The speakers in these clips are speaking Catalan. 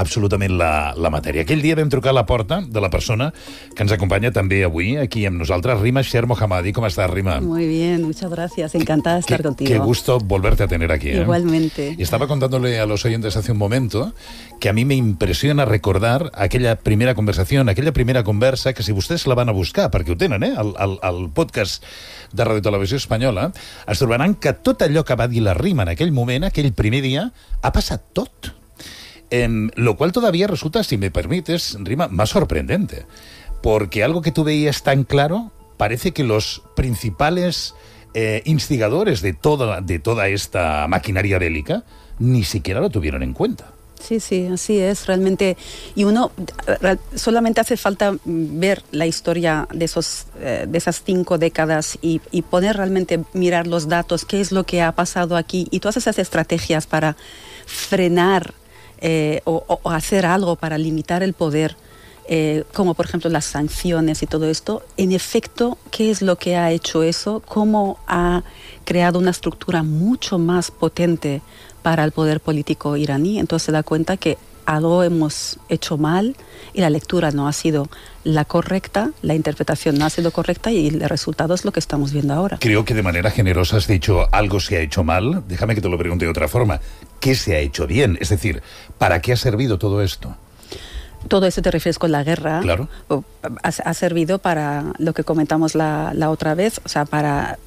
absolutament la matèria. Aquell dia vam trucar a la porta de la persona que ens acompanya també avui aquí amb nosaltres, Rima Sher Mohammadi. ¿Cómo estás, Rima? Muy bien, muchas gracias. Encantada de estar contigo. Qué gusto volverte a tener aquí. Igualmente. Y estaba contándole a los oyentes hace un momento que a mí me impresiona recordar aquella primera conversación, aquella primera conversa que si vostès la van a buscar, perquè ho tenen, al podcast de Radio Televisió Espanyola, es trobaran que tot allò que va dir la Rima en aquell moment, aquell primer dia, ha passat tot. Lo cual todavía resulta, si me permites, Rima, más sorprendente. Porque algo que tú veías tan claro, parece que los principales instigadores de toda esta maquinaria bélica ni siquiera lo tuvieron en cuenta. Sí, sí, así es, realmente. Y uno, solamente hace falta ver la historia de esas 5 décadas y poder realmente mirar los datos, qué es lo que ha pasado aquí y todas esas estrategias para frenar o hacer algo para limitar el poder, como por ejemplo las sanciones y todo esto. En efecto, ¿qué es lo que ha hecho eso? ¿Cómo ha creado una estructura mucho más potente para el poder político iraní? Entonces se da cuenta que algo hemos hecho mal y la lectura no ha sido la correcta, la interpretación no ha sido correcta y el resultado es lo que estamos viendo ahora. Creo que de manera generosa has dicho algo se ha hecho mal. Déjame que te lo pregunte de otra forma. ¿Qué se ha hecho bien? Es decir, ¿para qué ha servido todo esto? Todo eso te refieres con la guerra. Claro. Ha servido para lo que comentamos la otra vez, o sea, para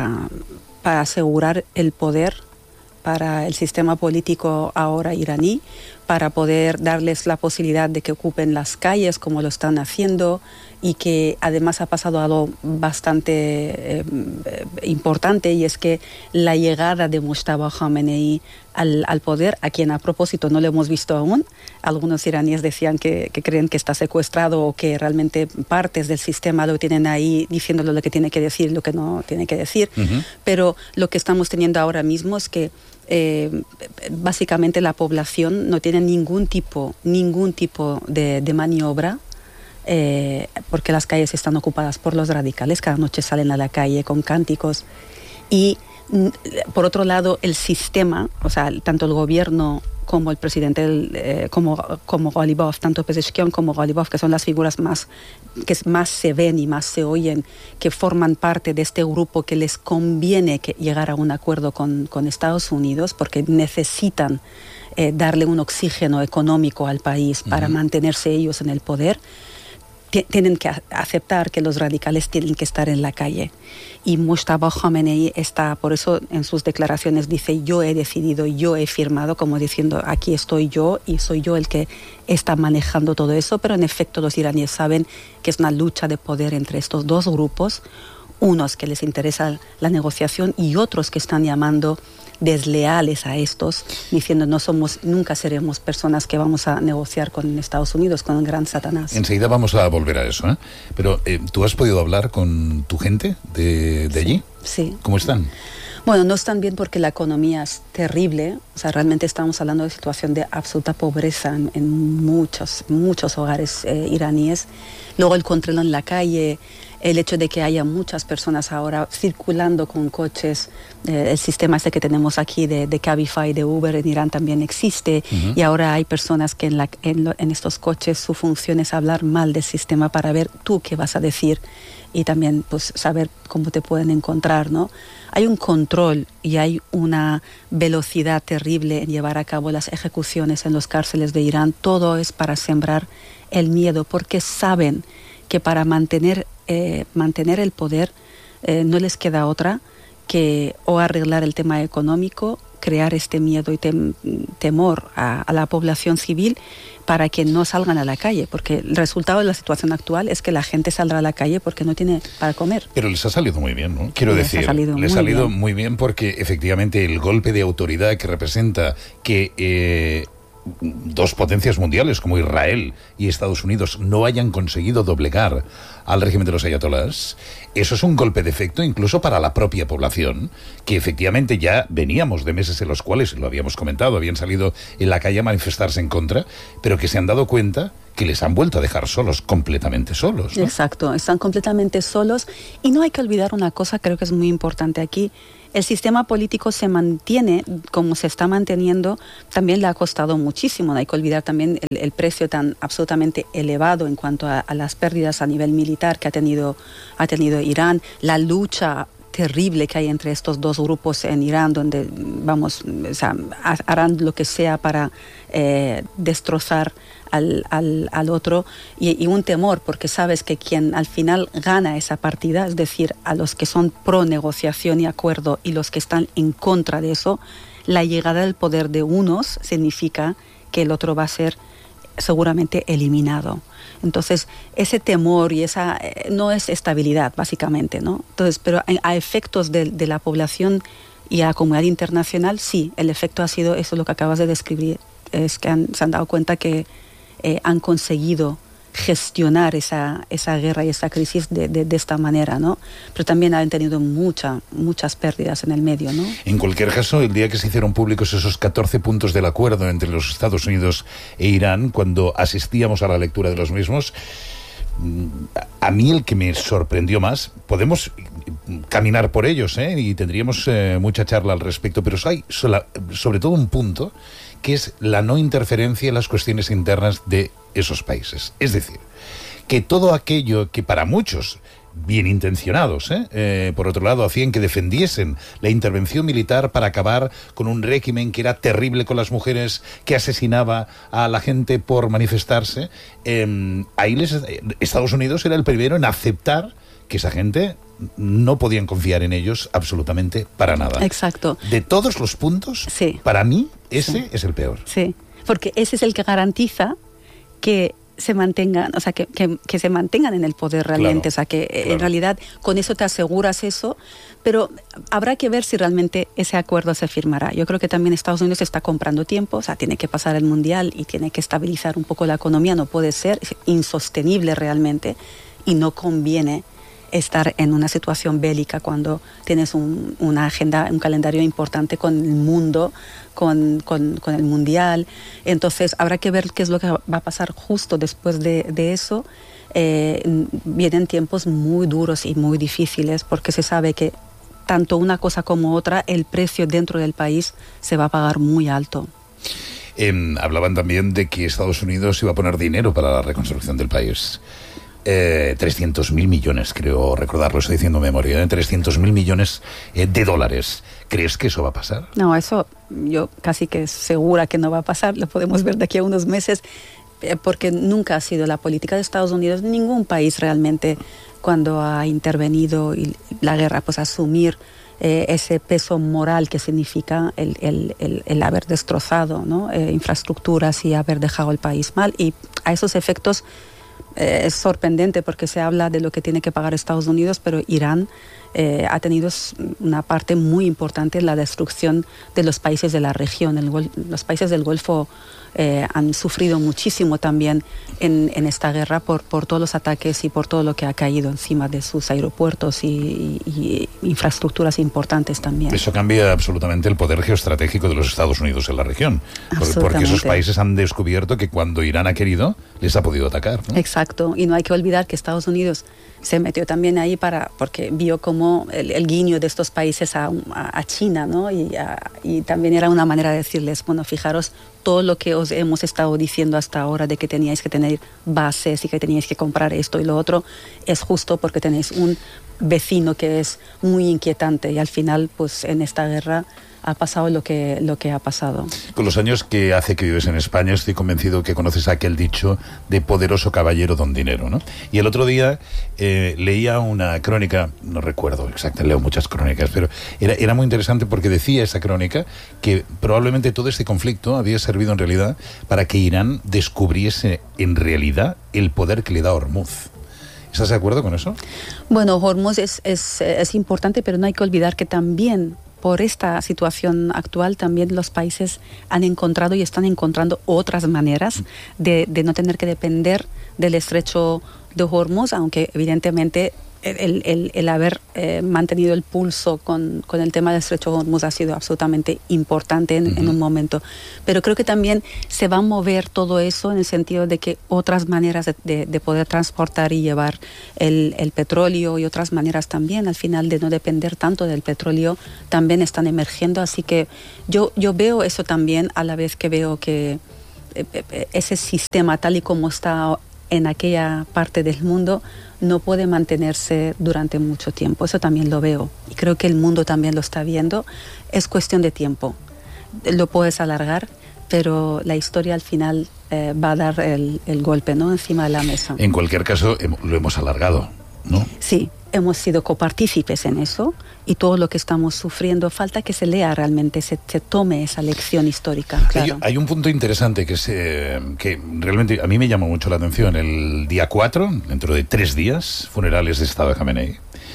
asegurar el poder para el sistema político ahora iraní, para poder darles la posibilidad de que ocupen las calles como lo están haciendo, y que además ha pasado algo bastante importante, y es que la llegada de Mujtaba Khamenei al poder, a quien a propósito no lo hemos visto aún. Algunos iraníes decían que creen que está secuestrado o que realmente partes del sistema lo tienen ahí diciéndole lo que tiene que decir y lo que no tiene que decir. Pero lo que estamos teniendo ahora mismo es que básicamente la población no tiene ningún tipo de maniobra, porque las calles están ocupadas por los radicales. Cada noche salen a la calle con cánticos. Y por otro lado, el sistema, o sea, tanto el gobierno como el presidente, como Ghalibaf, tanto Pezeshkian como Ghalibaf, que son las figuras que más se ven y más se oyen, que forman parte de este grupo que les conviene llegar a un acuerdo con Estados Unidos, porque necesitan darle un oxígeno económico al país para mantenerse ellos en el poder. Tienen que aceptar que los radicales tienen que estar en la calle. Y Mujtaba Khamenei está, por eso en sus declaraciones dice: yo he decidido, yo he firmado, como diciendo, aquí estoy yo y soy yo el que está manejando todo eso. Pero en efecto los iraníes saben que es una lucha de poder entre estos dos grupos, unos que les interesa la negociación y otros que están llamando desleales a estos, diciendo nunca seremos personas que vamos a negociar con Estados Unidos, con el gran Satanás. Enseguida vamos a volver a eso, ¿eh? Pero ¿tú has podido hablar con tu gente de allí? Sí. ¿Cómo están? Bueno, no están bien porque la economía es terrible. O sea, realmente estamos hablando de situación de absoluta pobreza en muchos hogares iraníes. Luego el control en la calle, el hecho de que haya muchas personas ahora circulando con coches, el sistema este que tenemos aquí de Cabify, de Uber en Irán también existe, y ahora hay personas que en estos coches su función es hablar mal del sistema para ver tú qué vas a decir y también pues saber cómo te pueden encontrar, ¿no? Hay un control y hay una velocidad terrible en llevar a cabo las ejecuciones en los cárceles de Irán. Todo es para sembrar el miedo, porque saben que para mantener el poder no les queda otra que o arreglar el tema económico, crear este miedo y temor a la población civil para que no salgan a la calle, porque el resultado de la situación actual es que la gente saldrá a la calle porque no tiene para comer. Pero les ha salido muy bien, ¿no? Quiero decir, les ha salido muy bien porque efectivamente el golpe de autoridad que representa que dos potencias mundiales como Israel y Estados Unidos no hayan conseguido doblegar al régimen de los ayatolás, eso es un golpe de efecto incluso para la propia población, que efectivamente ya veníamos de meses en los cuales, lo habíamos comentado, habían salido en la calle a manifestarse en contra, pero que se han dado cuenta que les han vuelto a dejar solos, completamente solos, ¿no? Exacto, están completamente solos. Y no hay que olvidar una cosa, creo que es muy importante aquí. El sistema político se mantiene como se está manteniendo, también le ha costado muchísimo. No hay que olvidar también el precio tan absolutamente elevado en cuanto a las pérdidas a nivel militar que ha tenido Irán, la lucha terrible que hay entre estos dos grupos en Irán, donde harán lo que sea para destrozar al otro, y un temor, porque sabes que quien al final gana esa partida, es decir, a los que son pro negociación y acuerdo y los que están en contra de eso, la llegada del poder de unos significa que el otro va a ser seguramente eliminado. Entonces, ese temor y esa no es estabilidad, básicamente, ¿no? Entonces, pero a efectos de la población y a la comunidad internacional, sí, el efecto ha sido eso, lo que acabas de describir, es que se han dado cuenta que han conseguido gestionar esa guerra y esa crisis de esta manera, ¿no? Pero también han tenido muchas pérdidas en el medio, ¿no? En cualquier caso, el día que se hicieron públicos esos 14 puntos del acuerdo entre los Estados Unidos e Irán, cuando asistíamos a la lectura de los mismos, a mí el que me sorprendió más, podemos caminar por ellos, y tendríamos mucha charla al respecto, pero hay sobre todo un punto que es la no interferencia en las cuestiones internas de esos países. Es decir, que todo aquello que para muchos, bien intencionados, por otro lado, hacían que defendiesen la intervención militar para acabar con un régimen que era terrible con las mujeres, que asesinaba a la gente por manifestarse, Estados Unidos era el primero en aceptar que esa gente no podían confiar en ellos absolutamente para nada. Exacto. De todos los puntos, sí, para mí ese es el peor. Sí, porque ese es el que garantiza que se mantengan, o sea, que se mantengan en el poder realmente, claro, o sea, que en realidad con eso te aseguras eso, pero habrá que ver si realmente ese acuerdo se firmará. Yo creo que también Estados Unidos está comprando tiempo, o sea, tiene que pasar el Mundial y tiene que estabilizar un poco la economía, no puede ser insostenible realmente y no conviene estar en una situación bélica cuando tienes una agenda, un calendario importante con el mundo, con el Mundial. Entonces habrá que ver qué es lo que va a pasar justo después de eso. Vienen tiempos muy duros y muy difíciles porque se sabe que tanto una cosa como otra, el precio dentro del país se va a pagar muy alto. Hablaban también de que Estados Unidos iba a poner dinero para la reconstrucción del país. 300.000 millones, creo recordarlo, estoy diciendo memoria, 300.000 millones de dólares. ¿Crees que eso va a pasar? No, eso yo casi que segura que no va a pasar, lo podemos ver de aquí a unos meses, porque nunca ha sido la política de Estados Unidos, ningún país realmente cuando ha intervenido y la guerra, pues asumir ese peso moral que significa el haber destrozado, ¿no? Infraestructuras y haber dejado el país mal, y a esos efectos es sorprendente porque se habla de lo que tiene que pagar Estados Unidos, pero Irán ha tenido una parte muy importante en la destrucción de los países de la región. Los países del Golfo han sufrido muchísimo también en esta guerra por todos los ataques y por todo lo que ha caído encima de sus aeropuertos y infraestructuras importantes también. Eso cambia absolutamente el poder geoestratégico de los Estados Unidos en la región, porque esos países han descubierto que cuando Irán ha querido, les ha podido atacar, ¿no? Exacto, y no hay que olvidar que Estados Unidos se metió también ahí porque vio como el guiño de estos países a China, ¿no? Y también era una manera de decirles, bueno, fijaros todo lo que os hemos estado diciendo hasta ahora de que teníais que tener bases y que teníais que comprar esto y lo otro, es justo porque tenéis un vecino que es muy inquietante y al final, pues en esta guerra ha pasado lo que ha pasado. Con los años que hace que vives en España, estoy convencido que conoces aquel dicho de poderoso caballero don dinero, ¿no? Y el otro día leía una crónica, no recuerdo exactamente, leo muchas crónicas, pero era muy interesante porque decía esa crónica que probablemente todo este conflicto había servido en realidad para que Irán descubriese en realidad el poder que le da Hormuz. ¿Estás de acuerdo con eso? Bueno, Hormuz es importante, pero no hay que olvidar que también por esta situación actual también los países han encontrado y están encontrando otras maneras de no tener que depender del estrecho de Hormuz, aunque evidentemente el haber mantenido el pulso con el tema del Estrecho de Hormuz ha sido absolutamente importante en un momento. Pero creo que también se va a mover todo eso en el sentido de que otras maneras de poder transportar y llevar el petróleo y otras maneras también, al final, de no depender tanto del petróleo, también están emergiendo. Así que yo veo eso también, a la vez que veo que ese sistema tal y como está en aquella parte del mundo no puede mantenerse durante mucho tiempo. Eso también lo veo y creo que el mundo también lo está viendo. Es cuestión de tiempo. Lo puedes alargar, pero la historia al final va a dar el golpe, ¿no?, encima de la mesa. En cualquier caso, lo hemos alargado, ¿no? Sí, hemos sido copartícipes en eso y todo lo que estamos sufriendo, falta que se lea realmente, se tome esa lección histórica. Claro. Hay un punto interesante que realmente a mí me llama mucho la atención. El día 4, dentro de 3 días, funerales de Estado de Jamenei.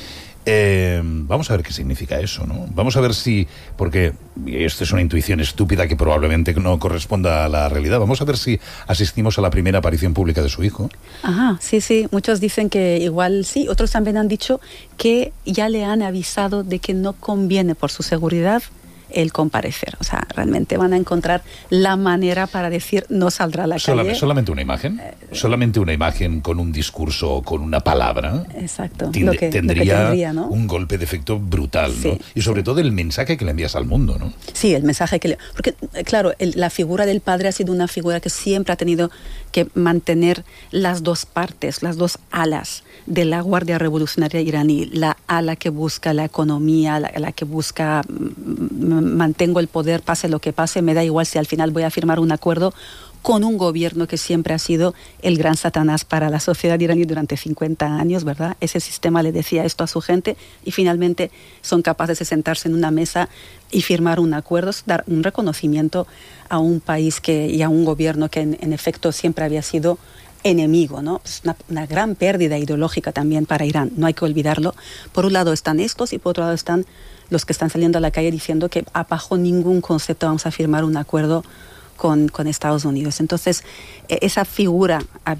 Vamos a ver qué significa eso, ¿no? Vamos a ver si, porque esto es una intuición estúpida que probablemente no corresponda a la realidad, vamos a ver si asistimos a la primera aparición pública de su hijo. Ajá, sí, muchos dicen que igual sí, otros también han dicho que ya le han avisado de que no conviene por su seguridad el comparecer. O sea, realmente van a encontrar la manera para decir no saldrá a la calle. ¿Solamente una imagen? ¿Solamente una imagen con un discurso o con una palabra? Exacto. Tendría, ¿no?, un golpe de efecto brutal, sí, ¿no? Y sobre todo el mensaje que le envías al mundo, ¿no? Sí, el mensaje que le... Porque, claro, la figura del padre ha sido una figura que siempre ha tenido que mantener las dos partes, las dos alas de la Guardia Revolucionaria iraní. La ala que busca la economía, la que busca mantengo el poder, pase lo que pase, me da igual si al final voy a firmar un acuerdo con un gobierno que siempre ha sido el gran Satanás para la sociedad iraní durante 50 años, ¿verdad? Ese sistema le decía esto a su gente y finalmente son capaces de sentarse en una mesa y firmar un acuerdo, dar un reconocimiento a un país y a un gobierno que en efecto siempre había sido enemigo, ¿no? Es una gran pérdida ideológica también para Irán, no hay que olvidarlo. Por un lado están estos y por otro lado están los que están saliendo a la calle diciendo que bajo ningún concepto vamos a firmar un acuerdo con Estados Unidos. Entonces, esa figura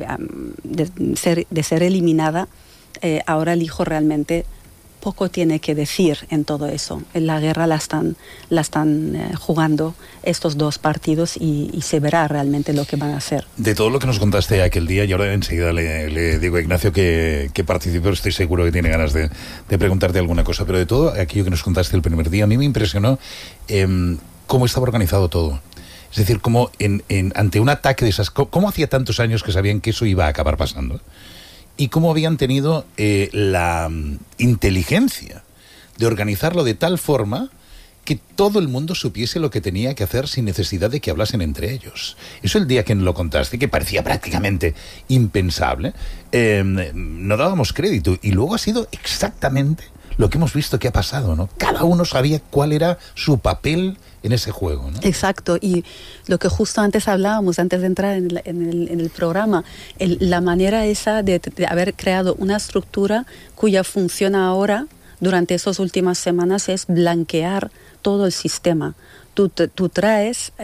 de ser eliminada, ahora el hijo realmente poco tiene que decir en todo eso. En la guerra la están jugando estos dos partidos y se verá realmente lo que van a hacer. De todo lo que nos contaste aquel día, y ahora enseguida le digo a Ignacio que participó, estoy seguro que tiene ganas de preguntarte alguna cosa, pero de todo aquello que nos contaste el primer día, a mí me impresionó cómo estaba organizado todo. Es decir, cómo ante un ataque de esas... ¿Cómo hacía tantos años que sabían que eso iba a acabar pasando? Y cómo habían tenido la inteligencia de organizarlo de tal forma que todo el mundo supiese lo que tenía que hacer sin necesidad de que hablasen entre ellos. Eso el día que lo contaste, que parecía prácticamente impensable, no dábamos crédito. Y luego ha sido exactamente lo que hemos visto que ha pasado, ¿no? Cada uno sabía cuál era su papel en ese juego, ¿no? Exacto, y lo que justo antes hablábamos, antes de entrar en el programa, la manera esa de haber creado una estructura cuya función ahora, durante esas últimas semanas, es blanquear todo el sistema. Tú traes,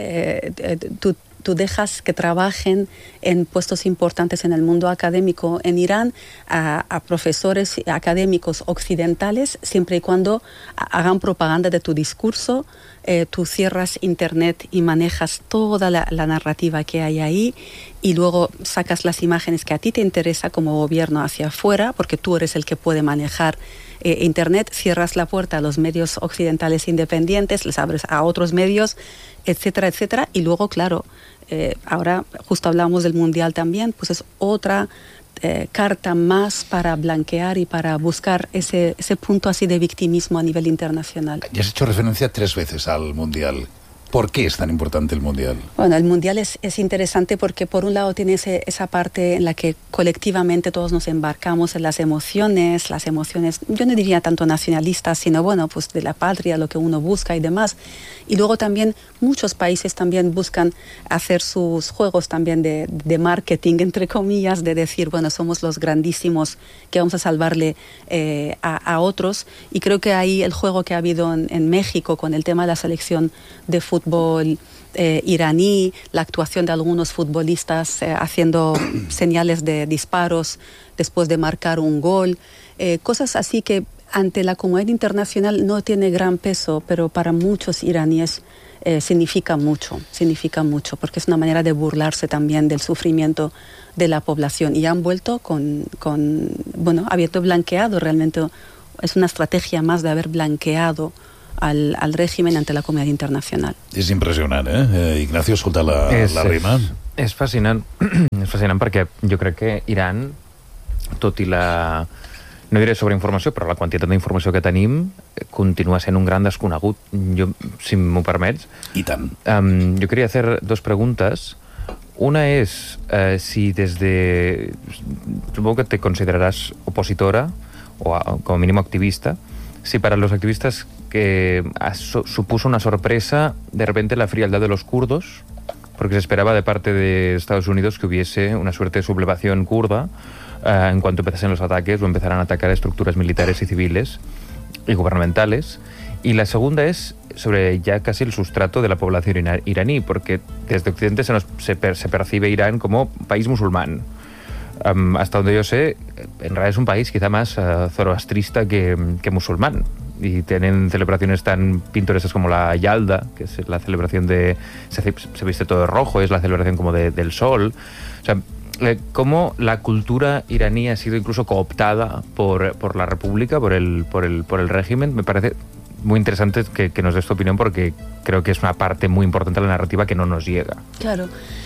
tú dejas que trabajen en puestos importantes en el mundo académico en Irán a profesores académicos occidentales, siempre y cuando hagan propaganda de tu discurso. Tú cierras internet y manejas toda la narrativa que hay ahí y luego sacas las imágenes que a ti te interesa como gobierno hacia afuera, porque tú eres el que puede manejar internet, cierras la puerta a los medios occidentales independientes, les abres a otros medios, etcétera, etcétera. Y luego, claro, ahora justo hablábamos del Mundial también, pues es otra carta más para blanquear y para buscar ese punto así de victimismo a nivel internacional. Ya has hecho referencia 3 veces al Mundial. ¿Por qué es tan importante el Mundial? Bueno, el Mundial es interesante porque por un lado tiene esa parte en la que colectivamente todos nos embarcamos en las emociones, yo no diría tanto nacionalistas, sino bueno, pues de la patria, lo que uno busca y demás. Y luego también muchos países también buscan hacer sus juegos también de marketing, entre comillas, de decir, bueno, somos los grandísimos que vamos a salvarle a otros. Y creo que ahí el juego que ha habido en México con el tema de la selección de fútbol iraní, la actuación de algunos futbolistas haciendo señales de disparos después de marcar un gol, cosas así que ante la comunidad internacional no tiene gran peso, pero para muchos iraníes significa mucho, porque es una manera de burlarse también del sufrimiento de la población, y han vuelto habiendo blanqueado, realmente es una estrategia más de haber blanqueado al régimen ante la comunidad internacional. És impressionant, Ignacio, escoltar la rima. És fascinant. És fascinant perquè jo crec que Iran, tot i la... no diré sobreinformació, però la quantitat d'informació que tenim continua sent un gran desconegut. Jo, si m'ho permets... I tant. Yo quería hacer dos preguntas. Una es si desde... Supongo que te considerarás opositora o como mínimo activista. Si para los activistas que supuso una sorpresa de repente la frialdad de los kurdos, porque se esperaba de parte de Estados Unidos que hubiese una suerte de sublevación kurda en cuanto empezasen los ataques o empezaran a atacar estructuras militares y civiles y gubernamentales. Y la segunda es sobre ya casi el sustrato de la población iraní, porque desde Occidente se percibe Irán como país musulmán. Hasta donde yo sé, en realidad es un país quizá más zoroastrista que musulmán. Y tienen celebraciones tan pintorescas como la Yalda, que es la celebración de... Se viste todo de rojo, es la celebración como del sol. O sea, cómo la cultura iraní ha sido incluso cooptada por la República, por el régimen. Me parece muy interesante que nos des tu opinión, porque creo que es una parte muy importante de la narrativa que no nos llega. Claro.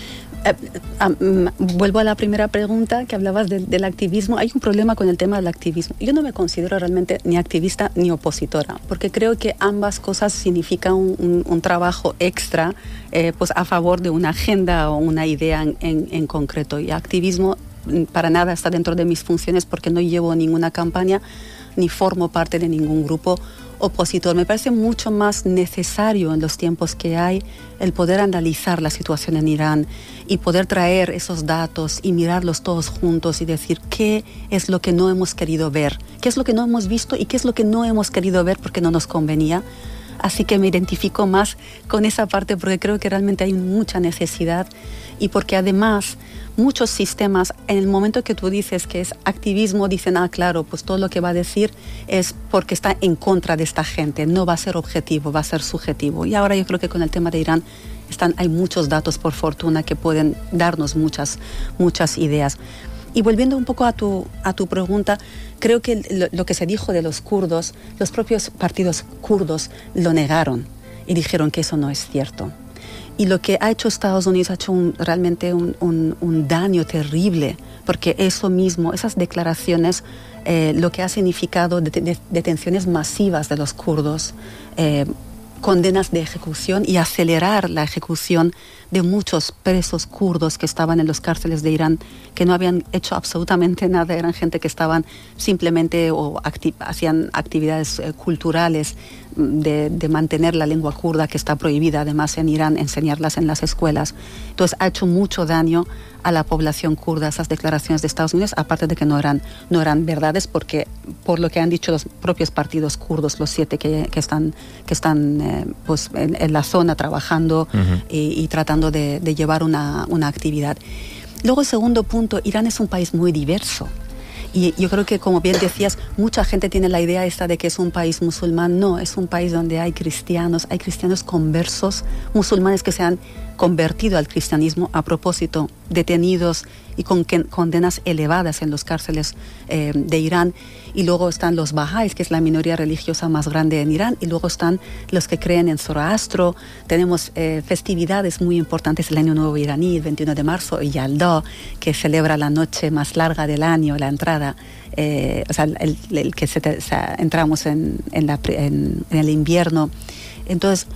Vuelvo a la primera pregunta que hablabas del activismo. Hay un problema con el tema del activismo. Yo no me considero realmente ni activista ni opositora, porque creo que ambas cosas significan un trabajo extra pues a favor de una agenda o una idea en concreto. Y activismo para nada está dentro de mis funciones, porque no llevo ninguna campaña ni formo parte de ningún grupo opositor. Me parece mucho más necesario en los tiempos que hay el poder analizar la situación en Irán y poder traer esos datos y mirarlos todos juntos y decir qué es lo que no hemos querido ver, qué es lo que no hemos visto y qué es lo que no hemos querido ver porque no nos convenía. Así que me identifico más con esa parte, porque creo que realmente hay mucha necesidad, y porque además muchos sistemas, en el momento que tú dices que es activismo, dicen, claro, pues todo lo que va a decir es porque está en contra de esta gente, no va a ser objetivo, va a ser subjetivo. Y ahora yo creo que con el tema de Irán hay muchos datos, por fortuna, que pueden darnos muchas ideas. Y volviendo un poco a tu pregunta, creo que lo que se dijo de los kurdos, los propios partidos kurdos lo negaron y dijeron que eso no es cierto. Y lo que ha hecho Estados Unidos ha hecho realmente un daño terrible, porque eso mismo, esas declaraciones, lo que ha significado detenciones masivas de los kurdos, condenas de ejecución y acelerar la ejecución de muchos presos kurdos que estaban en los cárceles de Irán, que no habían hecho absolutamente nada, eran gente que estaban simplemente hacían actividades culturales de mantener la lengua kurda, que está prohibida además en Irán enseñarlas en las escuelas. Entonces ha hecho mucho daño a la población kurda esas declaraciones de Estados Unidos, aparte de que no eran verdades, porque por lo que han dicho los propios partidos kurdos, los 7 que están pues en la zona trabajando y tratando de llevar una actividad. Luego, el segundo punto, Irán es un país muy diverso. Y yo creo que, como bien decías, mucha gente tiene la idea esta de que es un país musulmán. No, es un país donde hay cristianos conversos, musulmanes que se han convertido al cristianismo a propósito, detenidos y con condenas elevadas en los cárceles de Irán. Y luego están los bahá'ís, que es la minoría religiosa más grande en Irán, y luego están los que creen en Zoroastro. Tenemos festividades muy importantes, el Año Nuevo iraní, el 21 de marzo, y Yalda, que celebra la noche más larga del año, la entrada, entramos en el invierno. Entonces,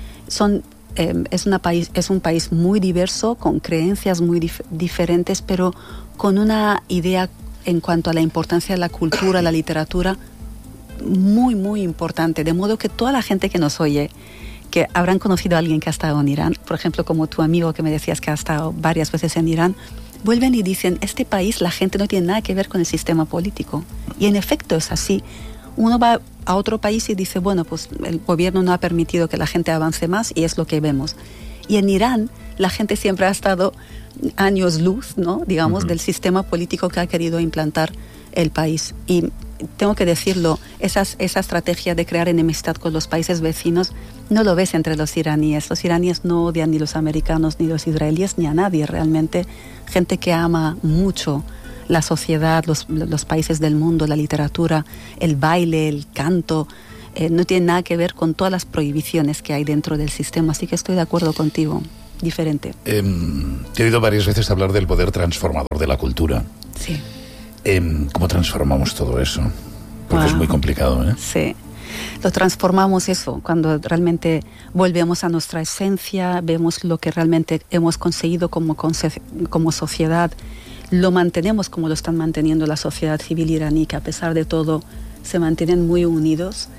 es un país muy diverso, con creencias muy diferentes, pero con una idea en cuanto a la importancia de la cultura, la literatura, muy, muy importante. De modo que toda la gente que nos oye, que habrán conocido a alguien que ha estado en Irán, por ejemplo, como tu amigo que me decías que ha estado varias veces en Irán, vuelven y dicen, este país, la gente no tiene nada que ver con el sistema político. Y en efecto es así. Uno va a otro país y dice, bueno, pues el gobierno no ha permitido que la gente avance más y es lo que vemos. Y en Irán la gente siempre ha estado años luz, ¿no? Digamos, del sistema político que ha querido implantar el país. Y tengo que decirlo, esa estrategia de crear enemistad con los países vecinos no lo ves entre los iraníes. Los iraníes no odian ni los americanos, ni los israelíes, ni a nadie realmente. Gente que ama mucho la sociedad, los países del mundo, la literatura, el baile, el canto. No tiene nada que ver con todas las prohibiciones que hay dentro del sistema. Así que estoy de acuerdo contigo. Diferente. Te he oído varias veces hablar del poder transformador de la cultura. Sí. ¿Cómo transformamos todo eso? Porque es muy complicado, ¿eh? Sí. Lo transformamos eso, cuando realmente volvemos a nuestra esencia, vemos lo que realmente hemos conseguido como sociedad, lo mantenemos como lo están manteniendo la sociedad civil iraní, que a pesar de todo se mantienen muy unidos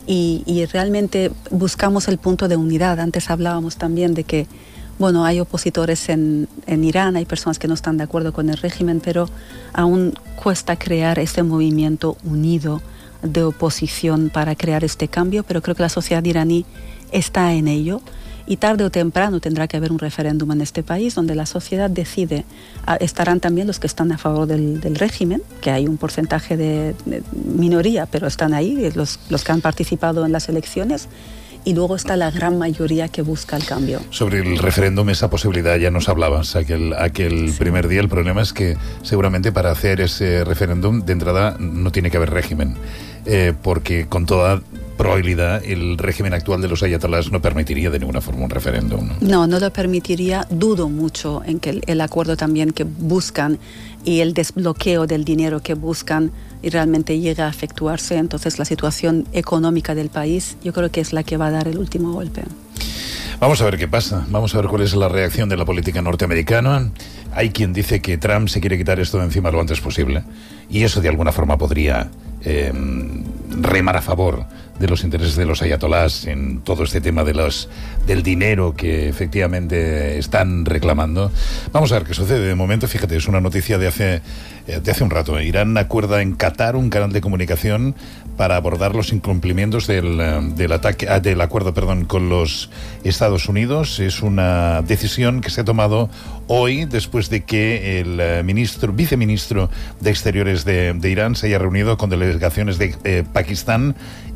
y realmente buscamos el punto de unidad. Antes hablábamos también de que bueno, hay opositores en Irán, hay personas que no están de acuerdo con el régimen, pero aún cuesta crear este movimiento unido de oposición para crear este cambio, pero creo que la sociedad iraní está en ello y tarde o temprano tendrá que haber un referéndum en este país donde la sociedad decide. Estarán también los que están a favor del régimen, que hay un porcentaje de minoría, pero están ahí, los que han participado en las elecciones. Y luego está la gran mayoría que busca el cambio. Sobre el referéndum, esa posibilidad ya nos hablabas aquel primer día. El problema es que seguramente para hacer ese referéndum de entrada no tiene que haber régimen, porque con toda probabilidad el régimen actual de los ayatolás no permitiría de ninguna forma un referéndum. No lo permitiría. Dudo mucho en que el acuerdo también que buscan y el desbloqueo del dinero que buscan y realmente llega a efectuarse. Entonces la situación económica del país yo creo que es la que va a dar el último golpe. Vamos a ver qué pasa, vamos a ver cuál es la reacción de la política norteamericana. Hay quien dice que Trump se quiere quitar esto de encima lo antes posible y eso de alguna forma podría remar a favor de los intereses de los ayatolás en todo este tema del dinero que efectivamente están reclamando. Vamos a ver qué sucede. De momento, fíjate, es una noticia de hace un rato. Irán acuerda en Qatar un canal de comunicación para abordar los incumplimientos del acuerdo, con los Estados Unidos. Es una decisión que se ha tomado hoy después de que el viceministro de Exteriores de Irán se haya reunido con delegaciones de Pakistán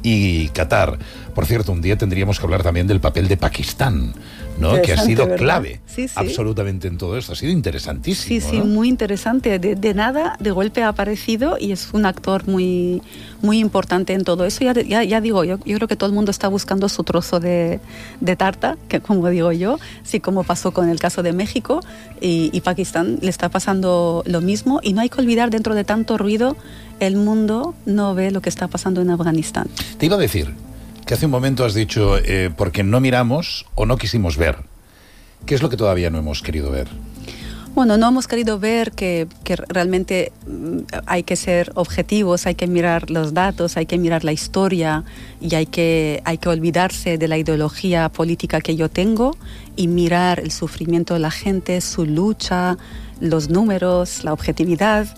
y Qatar. Por cierto, un día tendríamos que hablar también del papel de Pakistán, ¿no? Que ha sido ¿verdad? Clave sí. Absolutamente en todo esto. Ha sido interesantísimo. Sí, ¿no? Muy interesante. De nada, de golpe ha aparecido y es un actor muy, muy importante en todo eso. Ya digo, yo creo que todo el mundo está buscando su trozo de tarta, que como digo yo, sí, como pasó con el caso de México y Pakistán le está pasando lo mismo. Y no hay que olvidar, dentro de tanto ruido, el mundo no ve lo que está pasando en Afganistán. Te iba a decir que hace un momento has dicho porque no miramos o no quisimos ver. ¿Qué es lo que todavía no hemos querido ver? Bueno, no hemos querido ver que realmente hay que ser objetivos, hay que mirar los datos, hay que mirar la historia y hay que olvidarse de la ideología política que yo tengo y mirar el sufrimiento de la gente, su lucha, los números, la objetividad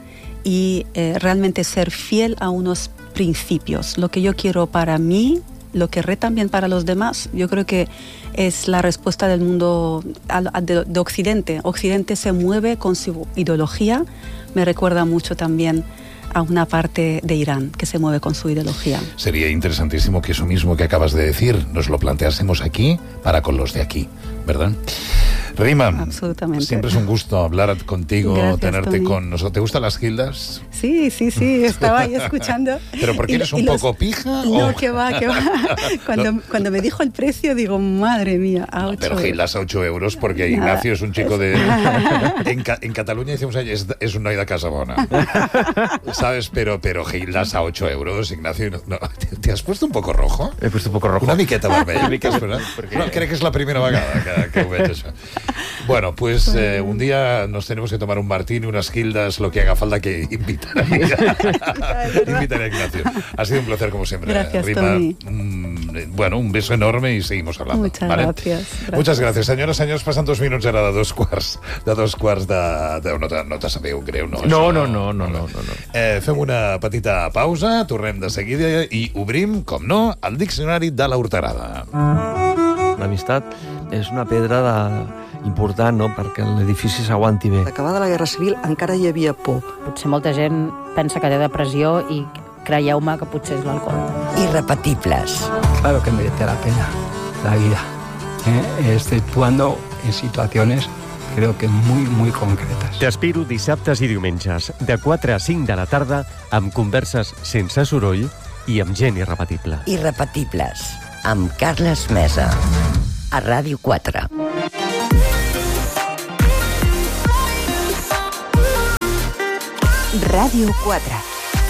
y realmente ser fiel a unos principios. Lo que yo quiero para mí, lo que también para los demás, yo creo que es la respuesta del mundo de Occidente. Occidente se mueve con su ideología. Me recuerda mucho también a una parte de Irán que se mueve con su ideología. Sería interesantísimo que eso mismo que acabas de decir nos lo planteásemos aquí para con los de aquí, ¿verdad? Rima, absolutamente. Siempre es un gusto hablar contigo, gracias, tenerte Tony. Con nosotros. ¿Te gustan las gildas? Sí, estaba ahí escuchando. ¿Pero porque eres un poco pija? No, que va. Cuando me dijo el precio, digo, madre mía, a 8 Pero gildas a 8 euros, porque nada. Ignacio es un chico de... en Cataluña decimos, es un noi de Casabona. ¿Sabes? Pero gildas a 8 euros, Ignacio. No. ¿Te has puesto un poco rojo? He puesto un poco rojo. Una miqueta vermella. No, crec que és la primera vegada que ho veig, això. Bueno, pues un día nos tenemos que tomar un martini, unas gildas, lo que haga falta, que invitaré a Ignacio. Ha sido un placer como siempre. Gracias, Rima. Tony. Un beso enorme y seguimos hablando. Muchas ¿vale? gracias. Muchas gracias, senyores, senyors. Passen 2 minuts ara de 2 quarts no te sabeu greu, no? No. Fem una petita pausa, tornem de seguida i obrim, com no, el diccionari de la horterada. L'amistat és una pedra important, no?, perquè l'edifici s'aguanti bé. Acabada la Guerra Civil encara hi havia por. Potser molta gent pensa que té depressió i creieu-me que potser és l'alcohol. Irrepetibles. Claro que merece la pena la vida, exceptuando en situaciones creo que muy concretas. T'espero dissabtes i diumenges, de 4 a 5 de la tarda, amb converses sense soroll i amb gent irrepetible. Irrepetibles, amb Carles Mesa, a Ràdio 4. Ràdio 4.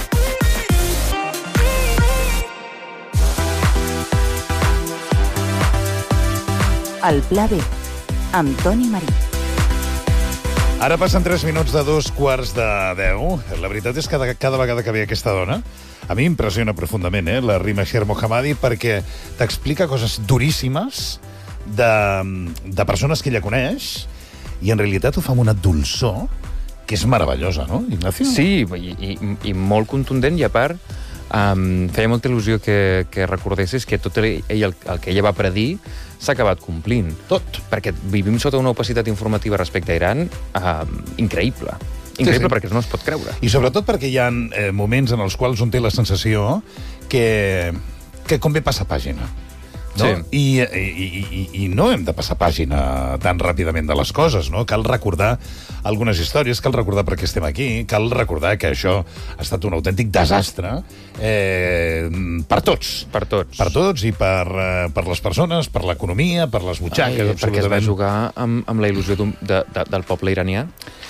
El Pla B, amb Toni Marí. Ara passen 3 minuts de 2:45. La veritat és que cada vegada que ve aquesta dona, a mi impressiona profundament, la Rima Sher Mohammadi, perquè t'explica coses duríssimes de persones que ella coneix, i en realitat ho fa amb una dolçor que és meravellosa, no, Ignacio? Sí, i molt contundent, i a part feia molta il·lusió que recordessis que tot el que ella va predir s'ha acabat complint. Tot. Perquè vivim sota una opacitat informativa respecte a Iran increïble. Increïble, sí. Perquè no es pot creure. I sobretot perquè hi ha moments en els quals un té la sensació que convé passar pàgina. No? Sí. I no hem de passar pàgina tan ràpidament de les coses, no? Cal recordar algunes històries, cal recordar per què estem aquí, cal recordar que això ha estat un autèntic desastre per tots. Per tots. Per tots i per les persones, per l'economia, per les butxaques, absolutament. Perquè es va jugar amb la il·lusió del poble iranià.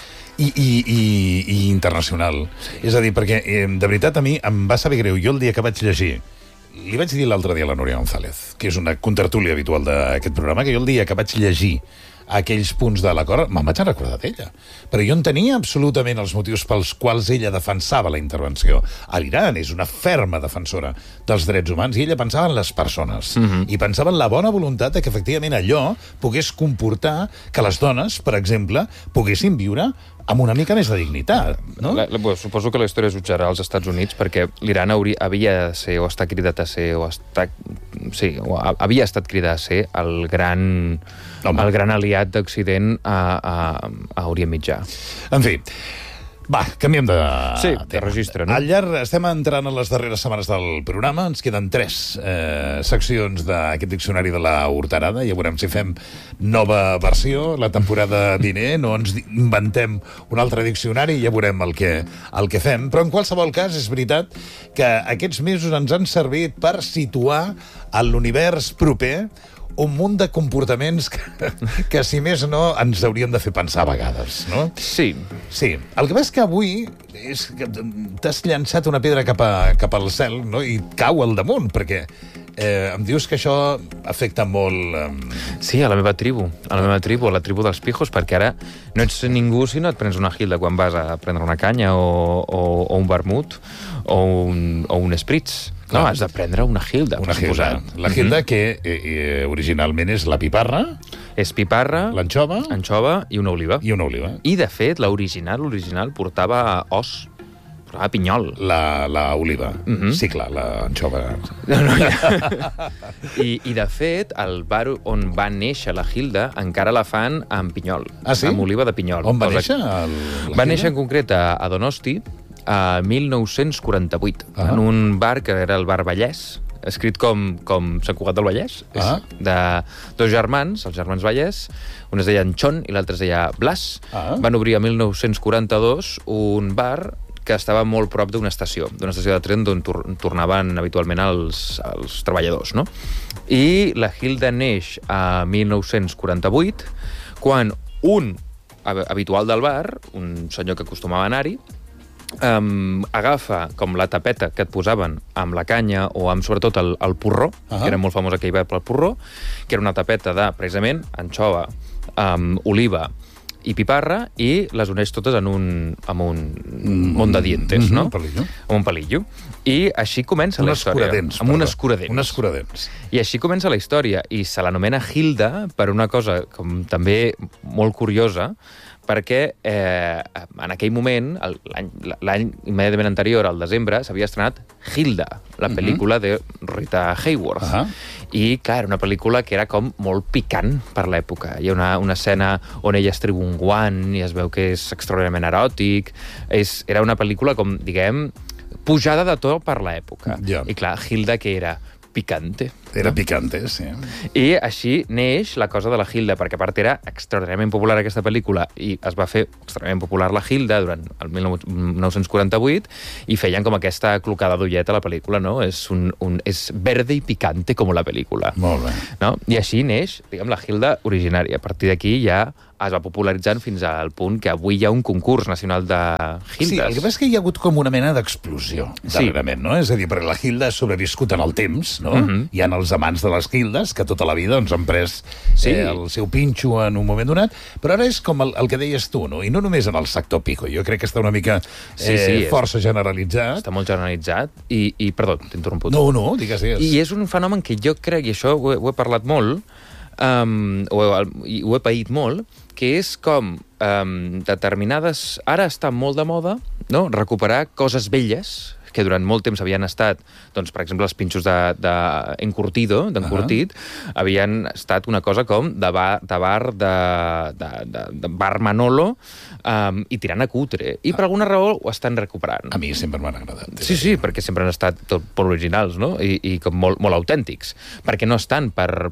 I internacional. És a dir, perquè de veritat a mi em va saber greu. Jo el dia que vaig llegir, li vaig dir l'altre dia a la Núria González, que és una contertúlia habitual d'aquest programa, que jo el dia que vaig llegir aquells punts de l'acord, me'n vaig recordar d'ella. Però jo entenia absolutament els motius pels quals ella defensava la intervenció. A l'Iran és una ferma defensora dels drets humans i ella pensava en les persones. I pensava en la bona voluntat de que efectivament allò pogués comportar que les dones, per exemple, poguessin viure amb una mica més de dignitat, no? Suposo que la història es jutjarà als Estats Units, perquè l'Iran havia de ser, o està cridat a ser, havia estat cridat a ser el gran aliat d'Occident a Orient Mitjà. En fi, va, canviem de registre, no? Al llarg, estem entrant en les darreres setmanes del programa, ens queden 3 seccions d'aquest diccionari de la horterada, ja veurem si fem nova versió la temporada vinent, o ens inventem un altre diccionari i ja veurem el que fem. Però en qualsevol cas és veritat que aquests mesos ens han servit per situar en l'univers proper un munt de comportaments que si més no, ens haurien de fer pensar a vegades, no? Sí. Sí. El que passa és que avui t'has llançat una pedra cap al cel, no? I cau al damunt, perquè em dius que això afecta molt... Sí, a la meva tribu, a la tribu dels pijos, perquè ara no ets ningú si no et prens una Hilda quan vas a prendre una canya o un vermut o un spritz. No, has de prendre una Hilda. Una Hilda. La Hilda, que originalment és la piparra. És piparra, anxova i una oliva. I, de fet, l'original portava os, portava pinyol. La oliva. Sí, clar, l'anxova. I, de fet, el bar on va néixer la Hilda encara la fan amb pinyol. Ah, sí? Amb oliva de pinyol. On va néixer? Va néixer en concret a Donosti, a 1948, en un bar que era el Bar Vallès, escrit com Sant Cugat del Vallès, de 2 germans, els germans Vallès, un es deia Anxon i l'altre es deia Blas. Van obrir a 1942 un bar que estava molt prop d'una estació de tren d'on tornaven habitualment els treballadors, no? I la Hilda neix a 1948, quan un habitual del bar, un senyor que acostumava a anar-hi, agafa com la tapeta que et posaven amb la canya o amb sobretot el porró, que era molt famós aquell bar pel porró, que era una tapeta de, precisament, anxova, oliva i piparra, i les uneix totes amb un món de dientes, no? Amb un palillo. I així comença la història. Amb un escuradents. I així comença la història, i se l'anomena Hilda per una cosa com també molt curiosa, perquè en aquell moment, l'any immediatament anterior, al desembre, s'havia estrenat Hilda, la pel·lícula de Rita Hayworth. I, clar, era una pel·lícula que era com molt picant per l'època. Hi ha una escena on ella es treu un guant i es veu que és extraordinàriament eròtic. Era una pel·lícula, com, diguem, pujada de to per l'època. I, clar, Hilda, que era? Picante. Era picante, sí. I així neix la cosa de la Hilda, perquè a part era extraordinàriament popular aquesta pel·lícula i es va fer extraordinàriament popular la Hilda durant el 1948 i feien com aquesta clocada d'ullet a la pel·lícula, no? És verde i picante com la pel·lícula. Molt bé. No? I així neix, diguem, la Hilda originària. A partir d'aquí ja es va popularitzant fins al punt que avui hi ha un concurs nacional de Hildes. Sí, el que passa és que hi ha hagut com una mena d'explosió darrerament, no? És a dir, perquè la Hilda ha sobreviscut en el temps, no? Hi ha els amants de les Hildes, que tota la vida han pres el seu pinxo en un moment donat, però ara és com el que deies tu, no? I no només en el sector pico, jo crec que està una mica força generalitzat. Està molt generalitzat i perdó, t'he interromput. No, digues. I és un fenomen que jo crec, i això ho he parlat molt, ho he paït molt, que és com determinades... Ara està molt de moda, no?, recuperar coses velles que durant molt temps havien estat, doncs, per exemple, els pinxos d'encurtido, d'encurtit, havien estat una cosa com de bar Manolo i tirant a cutre. I per alguna raó ho estan recuperant. A mi sempre m'han agradat. Sí, perquè sempre han estat molt originals, no?, i com molt autèntics. Perquè no estan per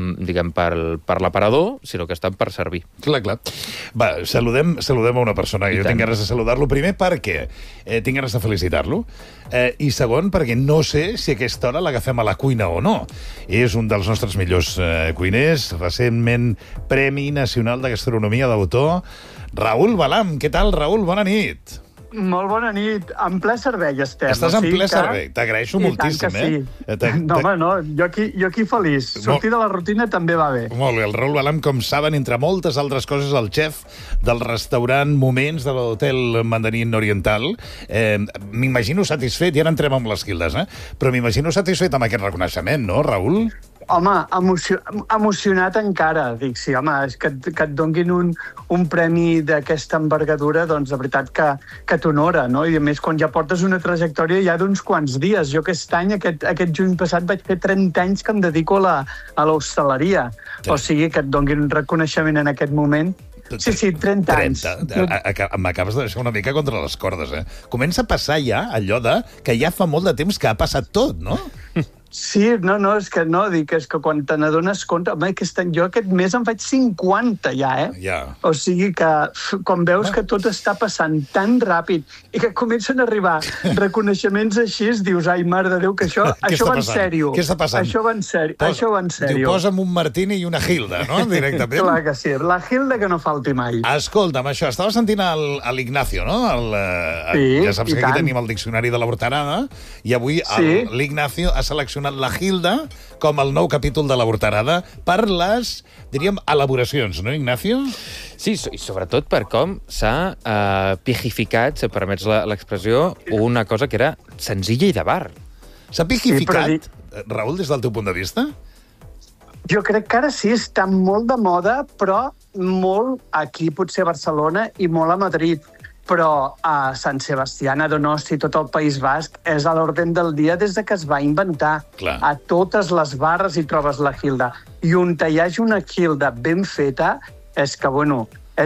l'aparador, sinó que estan per servir. Clar. Va, saludem a una persona que jo tinc ganes de saludar-lo. Primer, perquè tinc ganes de felicitar-lo. I segon, perquè no sé si a aquesta hora l'agafem a la cuina o no. És un dels nostres millors cuiners, recentment Premi Nacional de Gastronomia d'autor, Raül Balam. Què tal, Raül? Bona nit. Molt bona nit. En ple servei estem. Estàs en ple servei. T'agraeixo moltíssim, No, home, no. Jo aquí feliç. Sortir de la rutina també va bé. Molt bé. El Raül Balam, com saben, entre moltes altres coses, el xef del restaurant Moments de l'Hotel Mandarín Oriental. M'imagino satisfet, i ara entrem amb les Hildes, però m'imagino satisfet amb aquest reconeixement, no, Raül? Home, emocionat encara, dic, sí, home, és que et donguin un premi d'aquesta envergadura, doncs, de veritat que t'honora, no? I a més, quan ja portes una trajectòria ja d'uns quants dies. Jo aquest any, aquest juny passat, vaig fer 30 anys que em dedico a l'hostaleria. O sigui, que et donguin un reconeixement en aquest moment. Sí, 30 anys. M'acabes de deixar una mica contra les cordes, Comença a passar ja allò que ja fa molt de temps que ha passat tot, no? Sí, no, és que no, dic, és que quan te n'adones compte... Home, jo aquest mes em faig 50 ja, Ja. O sigui que quan veus que tot està passant tan ràpid i que comencen a arribar reconeixements així, dius, ai, mare de Déu, que això va en sèrio. Què està passant? Això va en sèrio. Diu, posa'm un martini i una Hilda, no?, directament. Clar que sí, la Hilda que no falti mai. Escolta'm, això, estava sentint l'Ignacio, no? Ja saps que aquí tenim el diccionari de la Horterada, i avui l'Ignacio ha seleccionat la Hilda com el nou capítol de la Horterada per les, diríem, elaboracions, no, Ignacio? Sí, i sobretot per com s'ha pijificat, si permets l'expressió, una cosa que era senzilla i de bar. S'ha pijificat, Raül, des del teu punt de vista? Jo crec que ara sí, està molt de moda, però molt aquí, potser a Barcelona, i molt a Madrid. Però a Sant Sebastià, a Donosti, tot el País Basc, és a l'ordre del dia des que es va inventar. Clar. A totes les barres hi trobes la Hilda. I on hi hagi una Hilda ben feta, és que, bueno,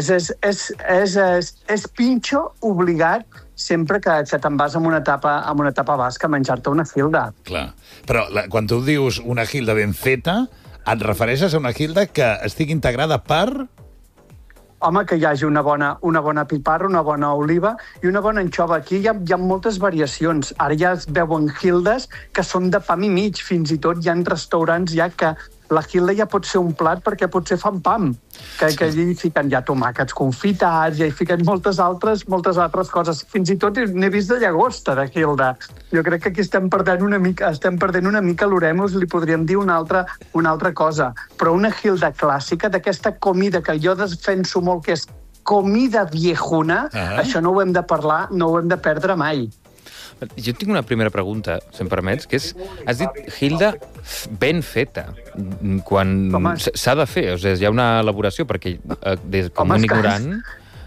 és pinxo obligat sempre que te'n vas amb una tapa basca a menjar-te una Hilda. Clar. Però quan tu dius una Hilda ben feta, et refereixes a una Hilda que estigui integrada per... Home, que hi hagi una bona piparra, una bona oliva i una bona anxova. Aquí hi ha moltes variacions. Ara ja es veuen Hildes que són de pam i mig. Fins i tot hi ha restaurants ja que la Hilda ja pot ser un plat perquè potser fan pam. Que allí hi fiquen ja tomàquets confitats, ja hi fiquen moltes altres coses. Fins i tot n'he vist de llagosta, de Hilda. Jo crec que aquí estem perdent una mica l'oremus, li podríem dir una altra cosa. Però una Hilda clàssica, d'aquesta comida que jo defenso molt, que és comida viejuna, això no ho hem de parlar, no ho hem de perdre mai. Jo tinc una primera pregunta, si em permets, que és, has dit Hilda ben feta, quan s'ha de fer, o sigui, hi ha una elaboració, perquè com un ignorant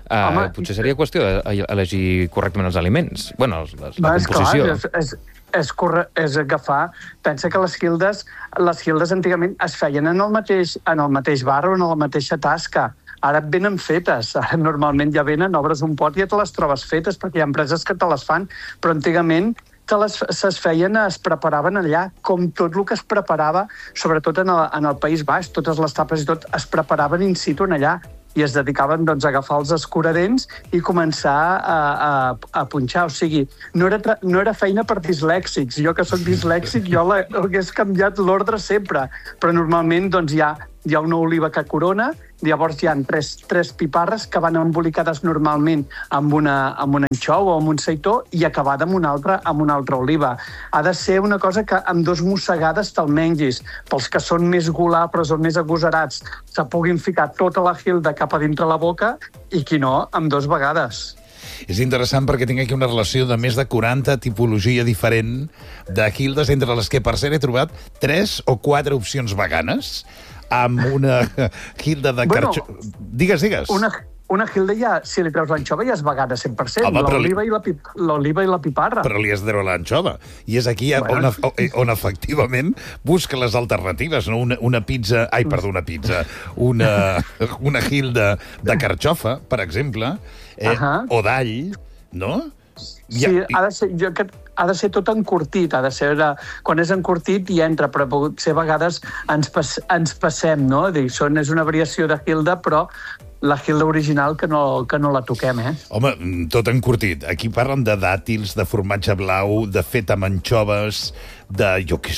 Potser seria qüestió d'elegir correctament els aliments. Bueno, la composició. És agafar... Pensa que les guildes antigament es feien en el mateix bar o en la mateixa tasca. Ara venen fetes. Ara normalment ja venen, obres un pot i ja te les trobes fetes, perquè hi ha empreses que te les fan, però antigament es preparaven allà, com tot el que es preparava, sobretot en el País Baix, totes les tapes i tot es preparaven in situ allà, i es dedicaven doncs, a agafar els escuradents i començar a punxar. O sigui, no era feina per dislèxics. Jo, que soc dislèxic, jo hagués canviat l'ordre sempre. Però normalment doncs, hi ha una oliva que corona, llavors hi ha tres piparres que van embolicades normalment amb un anxou o amb un seitó i acabada amb una altra oliva. Ha de ser una cosa que amb 2 mossegades te'l mengis. Pels que són més golapres o més agosarats, se puguin ficar tota la gilda cap a dintre la boca i qui no, amb 2 vegades. És interessant perquè tinc aquí una relació de més de 40 tipologia diferent de gildes, entre les que, per cert, he trobat 3 o 4 opcions veganes, amb una gilda de carxofa... Digues. Una gilda ja, si li treus l'anxova, ja és vegana 100%. L'oliva i la piparra. Però li has de treure l'anxova. I és aquí on efectivament busca les alternatives, no? Una gilda de carxofa, per exemple, o d'all, no? Sí, ha de ser tot encurtit, quan és encurtit hi entra, però potser a vegades ens passem, no? És una variació de gilda, però la gilda original que no la toquem, eh? Home, tot encurtit. Aquí parlen de dàtils, de formatge blau, de fet amb anxoves, de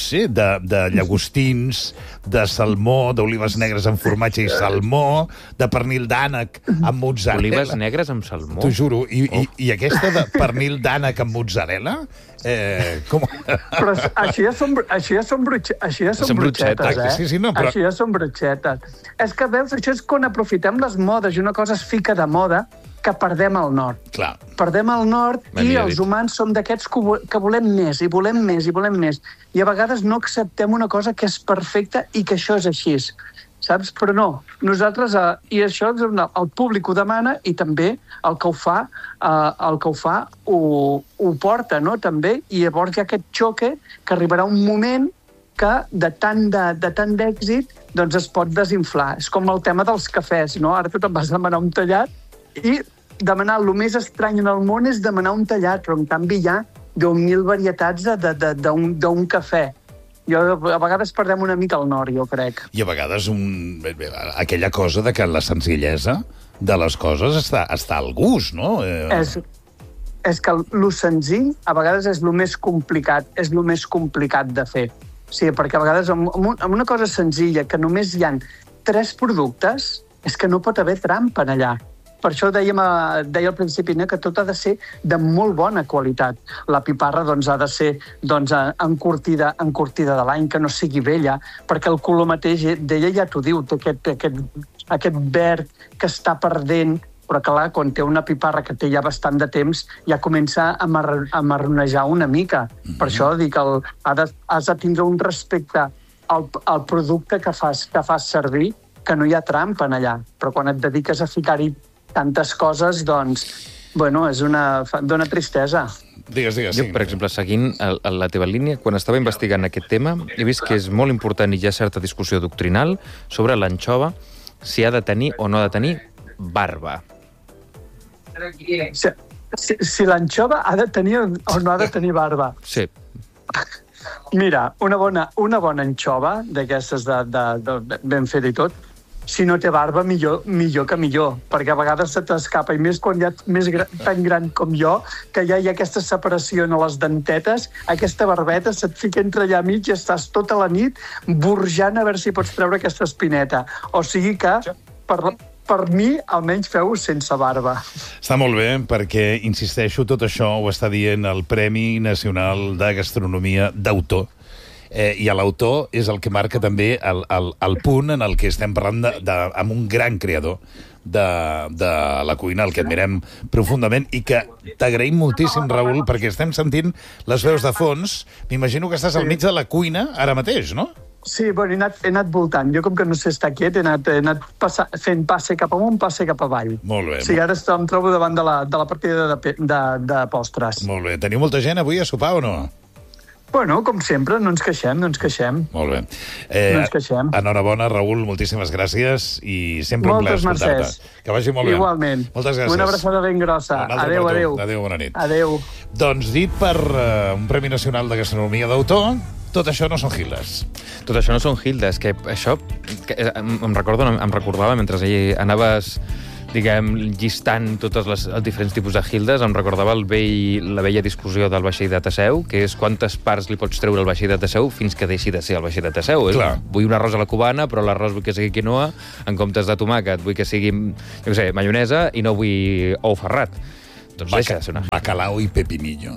llagostins, de salmó, d'olives negres amb formatge i salmó, de pernil d'ànec amb mozzarella. Olives negres amb salmó? T'ho juro. I aquesta de pernil d'ànec amb mozzarella? Però això ja són brutxetes, eh? Sí, no, però... Això ja són brutxetes. És que, veus, això és quan aprofitem les modes i una cosa es fica de moda que perdem el nord. Clar. Perdem el nord i els humans som d'aquests que volem més, i volem més, i volem més. I a vegades no acceptem una cosa que és perfecta i que això és així. Saps? Però no, nosaltres, i això el públic ho demana i també el que ho fa ho porta, no? També, i llavors hi ha aquest xoque que arribarà un moment que de tant d'èxit doncs es pot desinflar. És com el tema dels cafès, no? Ara tu te'n vas demanar un tallat i demanar el més estrany en el món és demanar un tallat, però en canvi hi ha 10.000 varietats d'un cafè. A vegades perdem una mica el nord, jo crec. I a vegades aquella cosa de que la senzillesa de les coses està al gust, no? És que el senzill a vegades és el més complicat de fer. Sí, perquè a vegades amb una cosa senzilla que només hi ha 3 productes és que no pot haver trampa en allà. Per això deia al principi que tot ha de ser de molt bona qualitat. La piparra ha de ser encurtida de l'any, que no sigui vella, perquè el color mateix d'ella ja t'ho diu, té aquest verd que està perdent, però clar, quan té una piparra que té ja bastant de temps, ja comença a marronejar una mica. Per això dic que has de tindre un respecte al producte que fas servir, que no hi ha trampa en allà. Però quan et dediques a ficar-hi tantes coses, doncs, dona tristesa. Digues, Jo, per exemple, seguint la teva línia, quan estava investigant aquest tema, he vist que és molt important i hi ha certa discussió doctrinal sobre l'anxova, si ha de tenir o no ha de tenir barba. Si l'anxova ha de tenir o no ha de tenir barba? Sí. Mira, una bona anxova, d'aquestes ben feta i tot, si no té barba, millor que millor, perquè a vegades se t'escapa, i més quan ja és tan gran com jo, que ja hi ha aquesta separació en les dentetes, aquesta barbeta se't fica entre allà mig i estàs tota la nit burjant a veure si pots treure aquesta espineta. O sigui que, per mi, almenys feu-ho sense barba. Està molt bé, perquè, insisteixo, tot això ho està dient el Premi Nacional de Gastronomia d'autor. I l'autor és el que marca també el punt en el que estem parlant amb un gran creador de la cuina, el que admirem profundament, i que t'agraïm moltíssim, Raül, perquè estem sentint les veus de fons. M'imagino que estàs al mig de la cuina ara mateix, no? Sí, bueno, he anat voltant. Jo, com que no sé estar quiet, he anat fent passe cap amunt, passe cap avall. Molt bé. O sigui, ara em trobo davant de la partida de postres. Molt bé. Teniu molta gent avui a sopar o no? Bueno, com sempre, no ens queixem. Molt bé. No ens queixem. Enhorabona, Raül, moltíssimes gràcies i sempre un plaer escoltar-te. Que vagi molt bé. Igualment. Moltes gràcies. Una abraçada ben grossa. Adéu. Adéu, bona nit. Adéu. Doncs dit per un Premi Nacional de Gastronomia d'autor, tot això no són gildes. Tot això no són gildes, que això em recordava mentre anaves, diguem, llistant tots els diferents tipus de gildes, em recordava la vella discussió del vaixell de Teseu, que és quantes parts li pots treure al vaixell de Teseu fins que deixi de ser el vaixell de Teseu. Vull un arròs a la cubana, però l'arròs vull que sigui quinoa, en comptes de tomàquet vull que sigui, jo què sé, maionesa, i no vull ou ferrat. Doncs deixa de ser una... Bacalao i pepinillo.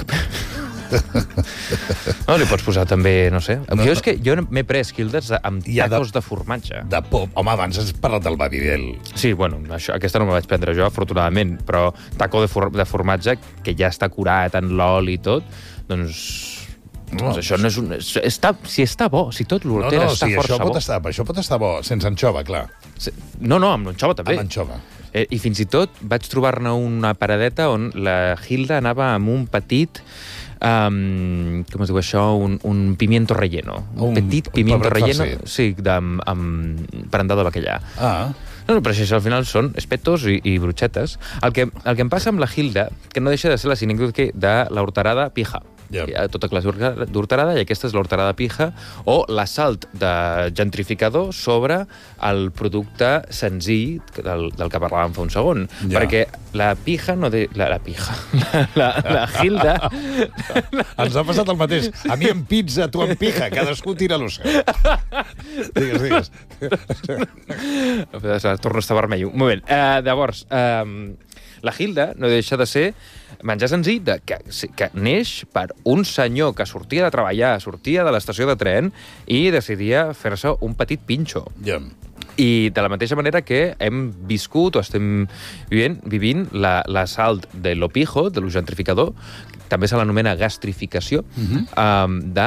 No, li pots posar també, no sé... Jo és que jo m'he pres gildes amb tacos de formatge. De pop. Home, abans has parlat del Babidel. Sí, bueno, aquesta no me vaig prendre jo, afortunadament, però taco de formatge, que ja està curat en l'oli i tot, doncs això no és un... Si està bo, si tot l'hortera està força bo... Això pot estar bo, sense anxova, clar. No, amb anxova també. Amb anxova. I fins i tot vaig trobar-ne una paradeta on la Hilda anava amb un petit... com es diu això? Un pimiento relleno. Un petit pimiento relleno. Sí, amb parendà de bacallà. No, però això al final són espetos i bruchetes. El que em passa amb la Hilda, que no deixa de ser la sinècdoque de l'horterada pija. Hi ha tota classe d'horterada, i aquesta és l'horterada pija, o l'assalt de gentrificador sobre el producte senzill del que parlàvem fa un segon. Perquè la pija no... La pija. La Hilda... Ens ha passat el mateix. A mi en pizza, tu en pija. Cadascú tira lo seu. Digues. Torno a estar vermell. Un moment. Llavors, la Hilda no deixa de ser menjar senzill que neix per un senyor que sortia de treballar, sortia de l'estació de tren i decidia fer-se un petit pinxo. I de la mateixa manera que hem viscut o estem vivint l'assalt de lo pijo, de lo gentrificador, també se l'anomena gastrificació, de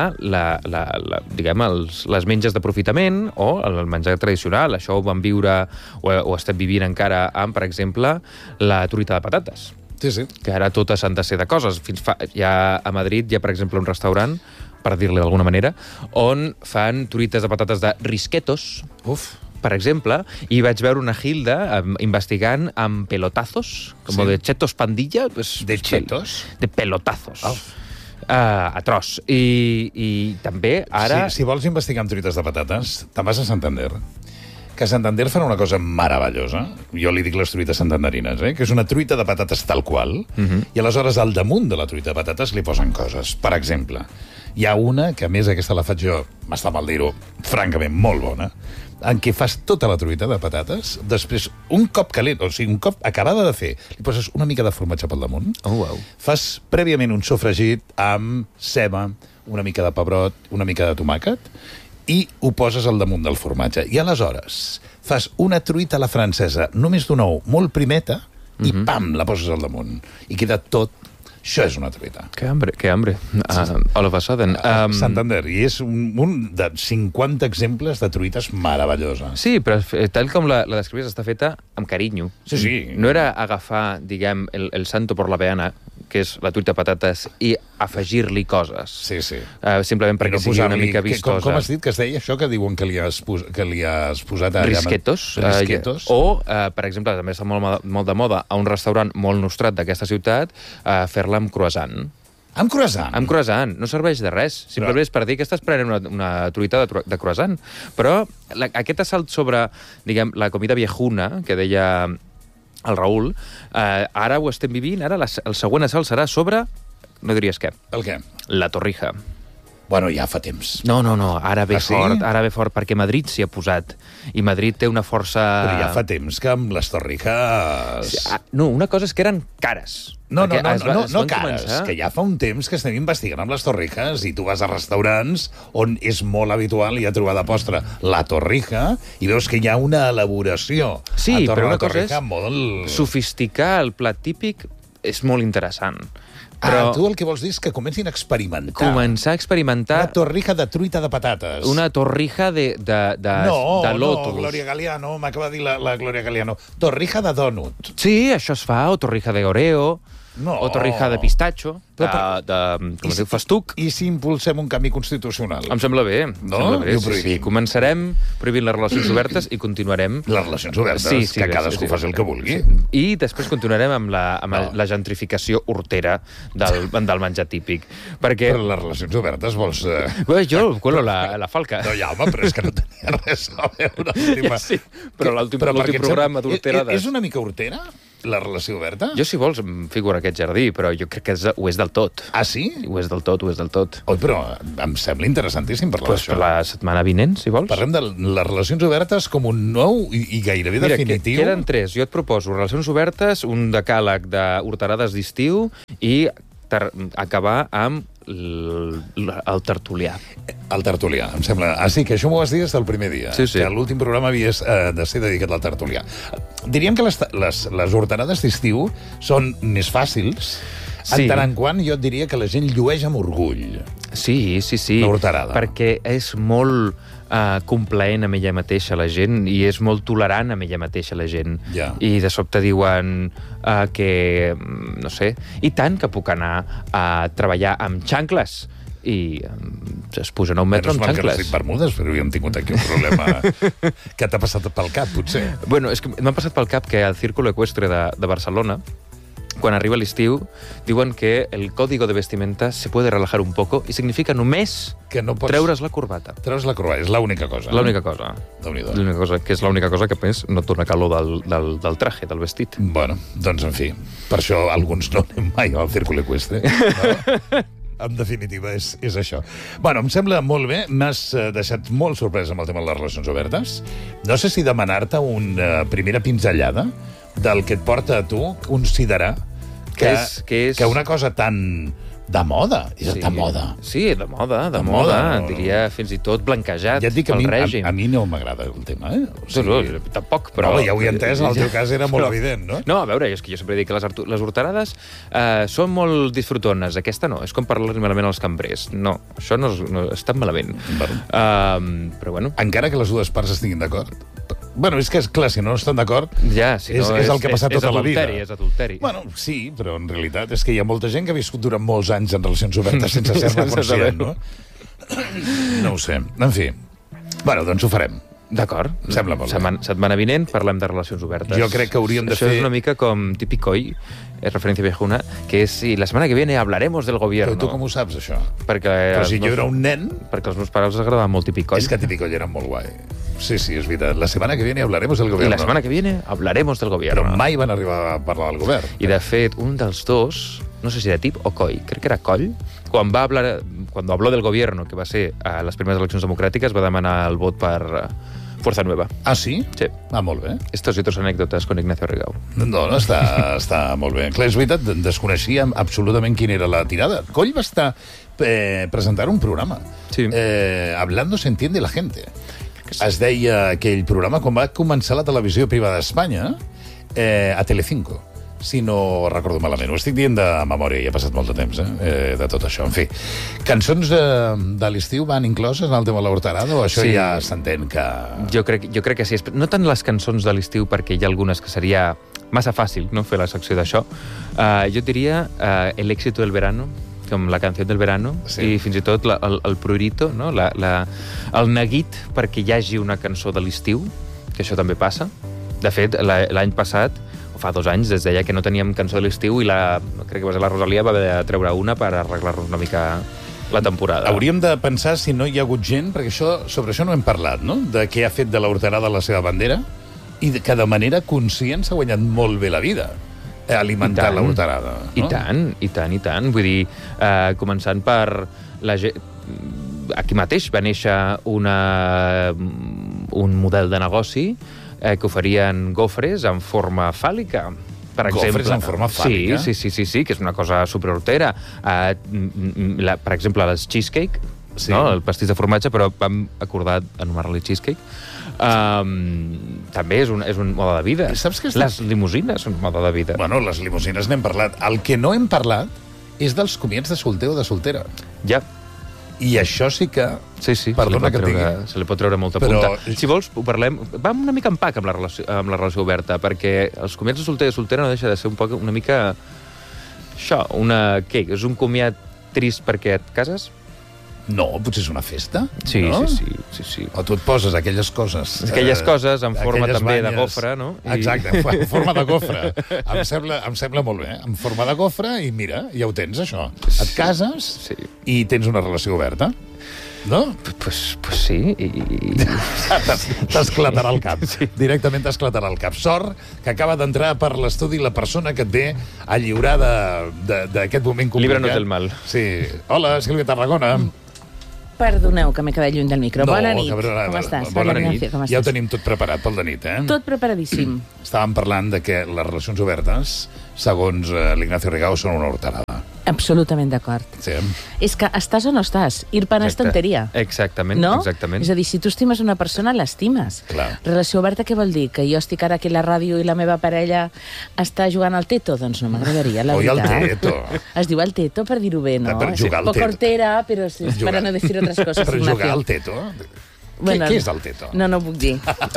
les menges d'aprofitament o el menjar tradicional. Això ho vam viure, o estem vivint encara amb, per exemple, la truita de patates. Sí. Que ara totes han de ser de coses. A Madrid hi ha, per exemple, un restaurant, per dir-li d'alguna manera, on fan truites de patates de risquetos, per exemple, i vaig veure una Hilda investigant amb pelotazos, com de chetos pandilla. De chetos? De pelotazos. Atroç. I també ara... Si vols investigar amb truites de patates, te'n vas a Santander. Que a Santander fan una cosa meravellosa. Jo li dic les truites santanderines, que és una truita de patates tal qual, i aleshores al damunt de la truita de patates li posen coses. Per exemple, hi ha una, que a més aquesta la faig jo, m'està mal dir-ho, francament molt bona, en què fas tota la truita de patates, després, un cop calent, o sigui, un cop acabada de fer, li poses una mica de formatge pel damunt, fas prèviament un sofregit amb ceba, una mica de pebrot, una mica de tomàquet, i ho poses al damunt del formatge. I aleshores fas una truita a la francesa, només d'un ou, molt primeta, i pam, la poses al damunt. I queda tot... Això és una truita. Que hambre. All of a sudden. Santander, i és un de 50 exemples de truites meravelloses. Sí, però tal com la descrivies està feta amb carinyo. Sí. No era agafar, diguem, el santo por la peana, que és la truita de patates, i afegir-li coses. Sí. Simplement perquè sigui una mica vistosa. Com has dit que es deia això que diuen que li has posat allà? Risquetos. O, per exemple, també està molt de moda a un restaurant molt nostrat d'aquesta ciutat, fer-la amb croissant. Amb croissant? Amb croissant. No serveix de res. Simplement és per dir que estàs prenent una truita de croissant. Però aquest assalt sobre, diguem, la comida viejuna, que deia el Raül, ara ho estem vivint, ara el següent assalt serà sobre... No diries què? El què? La torrija. Bueno, ja fa temps. No, ara ve fort, perquè Madrid s'hi ha posat, i Madrid té una força... Però ja fa temps que amb les torrijas... No, una cosa és que eren cares. No cares, que ja fa un temps que estem investigant amb les torrijas i tu vas a restaurants on és molt habitual i a trobar de postre la torrija i veus que hi ha una elaboració. Sí, però una cosa és sofisticar el plat típic és molt interessant. Però tu el que vols dir és que comencin a experimentar. Començar a experimentar... Una torrija de truita de patates. Una torrija de lotus. No, Gloria Galiano, m'acaba de dir la Gloria Galiano. Torrija de dònut. Sí, això es fa, o torrija de Oreo, o torrija de pistatxo, com es diu, festuc. I si impulsem un canvi constitucional? Em sembla bé. No? Sí. Començarem prohibint les relacions obertes i continuarem... Les relacions obertes, que cadascú faci el que vulgui. I després continuarem amb la gentrificació hortera del menjar típic. Perquè... Però les relacions obertes vols... Jo cuelo la falca. No, ja, home, però és que no tenia res a veure. Sí, però l'últim programa d'horterades... És una mica hortera, la relació oberta? Jo, si vols, em figuro aquest jardí, però jo crec que ho és del tot. Ah, sí? Ho és del tot. Oi, però em sembla interessantíssim parlar d'això. Per la setmana vinent, si vols. Parlem de les relacions obertes com un nou i gairebé definitiu. Queden 3. Jo et proposo relacions obertes, un decàleg d'horterades d'estiu i acabar amb el tertulià. El tertulià, em sembla. Ah, sí, que això m'ho vas dir des del primer dia. Sí. Que l'últim programa havia de ser dedicat al tertulià. Diríem que les horterades d'estiu són més fàcils, en tant en quant jo et diria que la gent llueix amb orgull. Sí. L'horterada. Perquè és molt complaent amb ella mateixa la gent i és molt tolerant amb ella mateixa la gent. Ja. I de sobte diuen que, no sé, i tant que puc anar a treballar amb xancles i es pugen a un metro amb xancles. Que no estic bermudes, però havíem tingut aquí un problema que t'ha passat pel cap, potser. Bueno, és que m'ha passat pel cap que al Círculo Ecuestre de Barcelona, quan arriba l'estiu, diuen que el código de vestimenta se puede relajar un poco i significa només que no pots... treure's la corbata. Treure's la corbata, és l'única cosa. L'única cosa. Que és l'única cosa que, més, no et dona calor del traje, del vestit. Bueno, doncs, en fi, per això alguns no anem mai al Círculo Ecuestre. No? En definitiva, és això. Bueno, em sembla molt bé. M'has deixat molt sorpresa amb el tema de les relacions obertes. No sé si demanar-te una primera pinzellada del que et porta a tu considerar que una cosa tan de moda, és de moda. Sí, de moda. Diria fins i tot blanquejat pel règim. A mi no m'agrada el tema, O sigui, tampoc, però... No, ja ho he entès, en el teu cas era molt evident, no? No, a veure, és que jo sempre dic que les horterades són molt disfrutones. Aquesta no, és com parlar malament als cambrers. No, això no està malament. Però bueno... Encara que les dues parts estiguin d'acord. Bueno, és que, clar, si no estan d'acord, és el que ha passat tota la vida. És adulteri. Bueno, sí, però en realitat és que hi ha molta gent que ha viscut durant molts anys en relacions obertes sense ser-ne conscient, no? No ho sé. En fi. Bueno, doncs ho farem. D'acord. Sembla molt bé. Setmana vinent parlem de relacions obertes. Jo crec que hauríem de fer... Això és una mica com típic hoy, és referència viejuna, que és si la setmana que viene hablaremos del gobierno. Però tu com ho saps, això? Però si jo era un nen... Perquè als meus pares els agradava molt típic hoy. És que típic hoy era molt guai. Sí, és veritat. La setmana que viene hablaremos del gobierno. I la setmana que viene hablaremos del gobierno. Però mai van arribar a parlar del govern. I, de fet, un dels dos, no sé si era Tip o Coll, crec que era Coll, cuando habló del gobierno, que va ser a les primeres eleccions democràtiques, va demanar el vot per Fuerza Nueva. Ah, sí? Sí. Ah, molt bé. Estos y otros anécdotas con Ignacio Rigau. No, està molt bé. Clar, és veritat, desconeixíem absolutament quina era la tirada. Coll va estar presentant un programa. Sí. Hablando se entiende la gente. Es deia aquell programa quan va començar la televisió privada d'Espanya a Telecinco, si no recordo malament. Ho estic dient de memòria, ja ha passat molt de temps, de tot això. En fi, cançons de l'estiu van incloses en el tema de l'horterada, o això sí, ja s'entén que... Jo crec que sí. No tant les cançons de l'estiu, perquè hi ha algunes que seria massa fàcil, no?, fer la secció d'això. Jo diria El éxito del verano, com la canció del verano, sí, i fins i tot el prurito, no?, el neguit perquè hi hagi una cançó de l'estiu, que això també passa. De fet, l'any passat, o fa 2 anys, es deia que no teníem cançó de l'estiu i crec que va ser la Rosalia va haver de treure una per arreglar-nos una mica la temporada. Hauríem de pensar si no hi ha hagut gent, perquè sobre això no hem parlat, no?, de què ha fet de l'horterada la seva bandera i que de manera conscient s'ha guanyat molt bé la vida alimentar l'horterada, no? I tant. Vull dir, començant per aquí mateix va néixer un model de negoci que oferien gofres en forma fàl·lica, per exemple. Gofres en forma fàl·lica? Sí, que és una cosa superhortera. Per exemple, les cheesecake, no?, el pastís de formatge, però vam acordar anomenar-li cheesecake. També és un mode de vida. Saps què Les limusines són un mode de vida. Bueno, les limusines n'hem parlat. El que no hem parlat és dels comiats de solter o de soltera. Ja. I això sí que... Sí, perdona que et digui. se li pot treure molta punta. Si vols, ho parlem... Va una mica en pack amb la relació oberta, perquè els comiats de solter i de soltera no deixa de ser una mica... Això, què? És un comiat trist perquè et cases? No, potser és una festa. Sí, no? sí. O tu et poses aquelles coses... Aquelles coses en forma també de gofre, no? Exacte, en forma de gofre. Em sembla molt bé. En forma de gofre i mira, ja ho tens, això. Et cases i tens una relació oberta. No? Pues sí. T'esclatarà el cap. Sí. Directament t'esclatarà el cap. Sort que acaba d'entrar per l'estudi la persona que et ve a lliurar d'aquest moment complicat. Líbranos del mal. Sí. Hola, Sílvia Tarragona. Perdoneu que m'he quedat lluny del micro. Bona nit. Com estàs? Bona nit. Ja ho tenim tot preparat pel de nit, eh? Tot preparadíssim. Estàvem parlant de que les relacions obertes, segons l'Ignacio Rigau, són una horterada. Absolutament d'acord. Sí. És que estàs o no estàs? Ir per és tonteria. Exactament, no? Exactament. És a dir, si tu estimes una persona, l'estimes. Clar. Relació oberta què vol dir? Que jo estic ara aquí a la ràdio i la meva parella està jugant al teto? Doncs no m'agradaria, la veritat. el teto. Es diu el teto per dir-ho bé, no? Per jugar al teto. Poc hortera, però és per no decir otras cosas. Per jugar al teto? Bueno, què és el teto? No ho puc dir.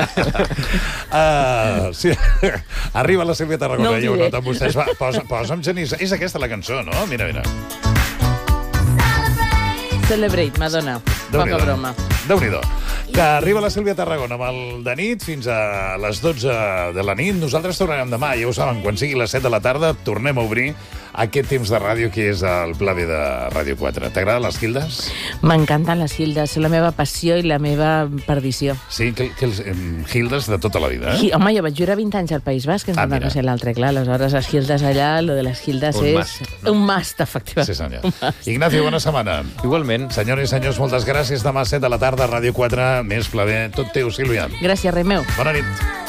Sí. Arriba la Sílvia Tarragona. No ho diré. Amb vostès. Posa'm Genís. És aquesta la cançó, no? Mira. Celebrate, Madonna. Poca broma. Déu-n'hi-do. Que arriba la Sílvia Tarragona amb el de nit fins a les 12 de la nit. Nosaltres tornarem demà, ja ho saben, quan sigui les 7 de la tarda tornem a obrir aquest temps de ràdio que és el Pla B de Ràdio 4. T'agraden les Hildes? M'encanten les Hildes, la meva passió i la meva perdició. Sí, que els Hildes de tota la vida, eh? Home, jo vaig viure 20 anys al País Basc, que em sembla que ser l'altre, clar. Aleshores, les Hildes allà, lo de les Hildes és... Un must, efectivament. Sí, senyor. Ignacio, bona setmana. Igualment. Senyores i senyors, moltes gràcies. Demà a 7 de la tarda, Ràdio 4, més Pla B. Tot teu, Sílvia. Gràcies, rei meu. Bona nit.